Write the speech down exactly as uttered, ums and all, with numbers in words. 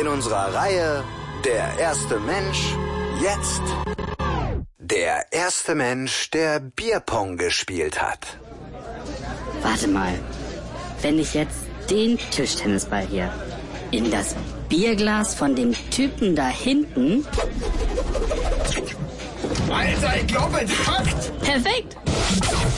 In unserer Reihe Der erste Mensch, jetzt der erste Mensch, der Bierpong gespielt hat. Warte mal, wenn ich jetzt den Tischtennisball hier in das Bierglas von dem Typen da hinten... Alter, ich glaube, es hackt! Perfekt!